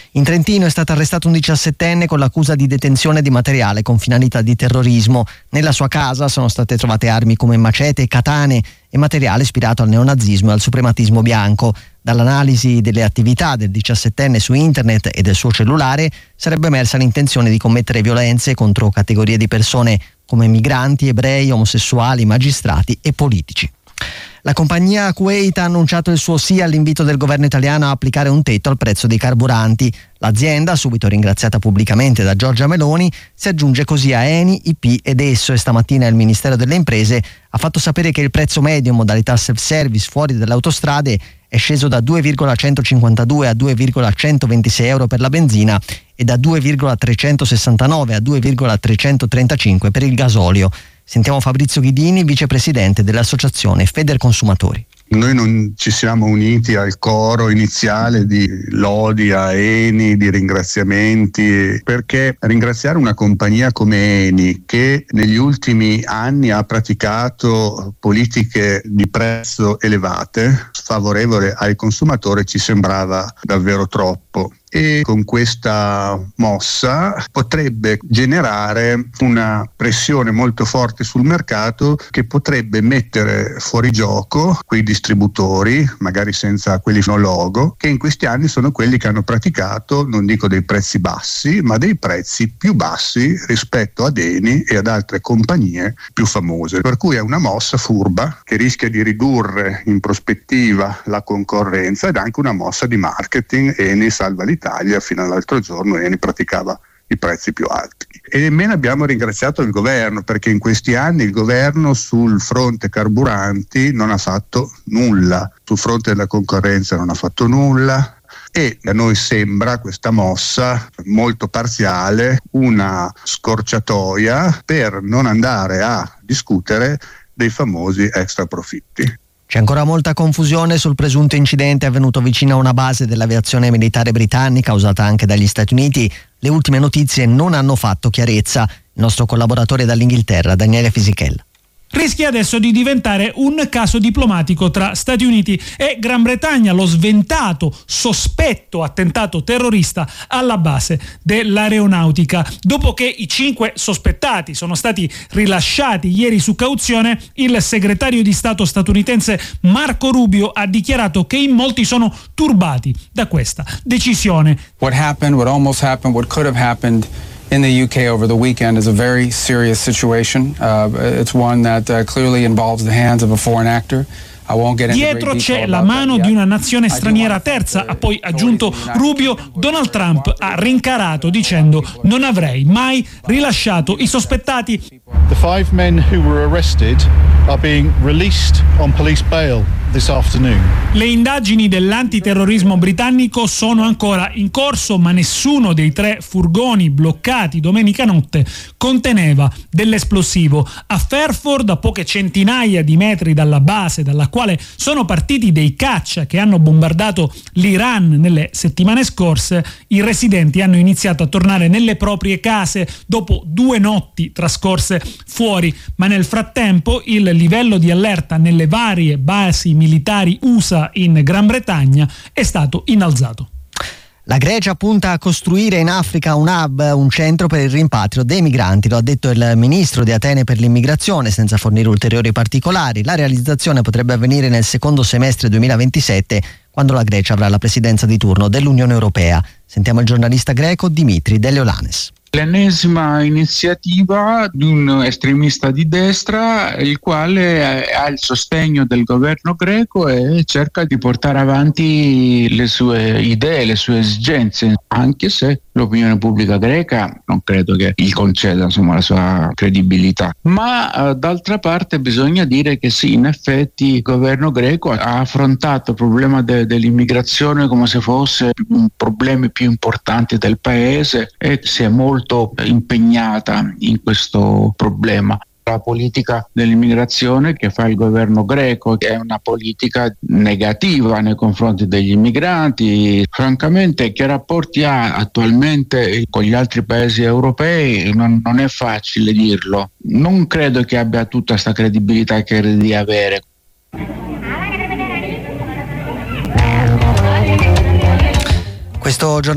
In Trentino è stato arrestato un 17enne con l'accusa di detenzione di materiale con finalità di terrorismo. Nella sua casa sono state trovate armi come macete, katane e materiale ispirato al neonazismo e al suprematismo bianco. Dall'analisi delle attività del 17enne su internet e del suo cellulare sarebbe emersa l'intenzione di commettere violenze contro categorie di persone come migranti, ebrei, omosessuali, magistrati e politici. La compagnia Kuwait ha annunciato il suo sì all'invito del governo italiano a applicare un tetto al prezzo dei carburanti. L'azienda, subito ringraziata pubblicamente da Giorgia Meloni, si aggiunge così a Eni, IP ed Esso, e stamattina il Ministero delle Imprese ha fatto sapere che il prezzo medio in modalità self-service fuori dalle autostrade è sceso da 2,152 a 2,126 euro per la benzina e da 2,369 a 2,335 per il gasolio. Sentiamo Fabrizio Ghidini, vicepresidente dell'associazione Federconsumatori. Noi non ci siamo uniti al coro iniziale di lodi a Eni, di ringraziamenti, perché ringraziare una compagnia come Eni, che negli ultimi anni ha praticato politiche di prezzo elevate, sfavorevole ai consumatori, ci sembrava davvero troppo. E con questa mossa potrebbe generare una pressione molto forte sul mercato che potrebbe mettere fuori gioco quei distributori, magari senza quelli no logo, che in questi anni sono quelli che hanno praticato, non dico dei prezzi bassi, ma dei prezzi più bassi rispetto ad Eni e ad altre compagnie più famose. Per cui è una mossa furba che rischia di ridurre in prospettiva la concorrenza ed anche una mossa di marketing. Eni salva l'Italia, fino all'altro giorno Eni praticava i prezzi più alti. E nemmeno abbiamo ringraziato il governo, perché in questi anni il governo sul fronte carburanti non ha fatto nulla, sul fronte della concorrenza non ha fatto nulla, e a noi sembra questa mossa molto parziale una scorciatoia per non andare a discutere dei famosi extra profitti. C'è ancora molta confusione sul presunto incidente avvenuto vicino a una base dell'aviazione militare britannica usata anche dagli Stati Uniti. Le ultime notizie non hanno fatto chiarezza. Il nostro collaboratore dall'Inghilterra, Daniele Fisichella. Rischia adesso di diventare un caso diplomatico tra Stati Uniti e Gran Bretagna, lo sventato, sospetto attentato terrorista alla base dell'aeronautica. Dopo che i 5 sospettati sono stati rilasciati ieri su cauzione, il segretario di Stato statunitense Marco Rubio ha dichiarato che in molti sono turbati da questa decisione. What happened, what almost happened, what could have happened in the UK over the weekend is a very serious situation. It's one that clearly involves the hands of a foreign actor. Dietro c'è la mano di una nazione straniera terza, ha poi aggiunto Rubio. Donald Trump ha rincarato dicendo: non avrei mai rilasciato i sospettati. The 5 men who were arrested are being released on police bail this afternoon. Le indagini dell'antiterrorismo britannico sono ancora in corso, ma nessuno dei 3 furgoni bloccati domenica notte conteneva dell'esplosivo. A Fairford, a poche centinaia di metri dalla base dalla quale sono partiti dei caccia che hanno bombardato l'Iran nelle settimane scorse, i residenti hanno iniziato a tornare nelle proprie case dopo 2 notti trascorse fuori, ma nel frattempo il livello di allerta nelle varie basi militari USA in Gran Bretagna è stato innalzato. La Grecia punta a costruire in Africa un hub, un centro per il rimpatrio dei migranti, lo ha detto il ministro di Atene per l'immigrazione, senza fornire ulteriori particolari. La realizzazione potrebbe avvenire nel secondo semestre 2027, quando la Grecia avrà la presidenza di turno dell'Unione Europea. Sentiamo il giornalista greco Dimitri Deliolannes. L'ennesima iniziativa di un estremista di destra, il quale ha il sostegno del governo greco e cerca di portare avanti le sue idee, le sue esigenze, anche se l'opinione pubblica greca non credo che gli conceda la sua credibilità. Ma d'altra parte bisogna dire che sì, in effetti il governo greco ha affrontato il problema dell'immigrazione come se fosse un problema più importante del paese e si è molto impegnata in questo problema. La politica dell'immigrazione che fa il governo greco è una politica negativa nei confronti degli immigranti. Francamente, che rapporti ha attualmente con gli altri paesi europei non è facile dirlo. Non credo che abbia tutta questa credibilità che crede di avere. Questo